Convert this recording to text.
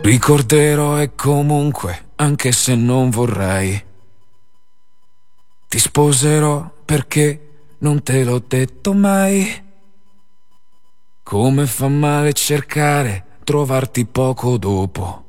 Ricorderò e comunque, anche se non vorrei, ti sposerò perché non te l'ho detto mai. Come fa male cercare, trovarti poco dopo.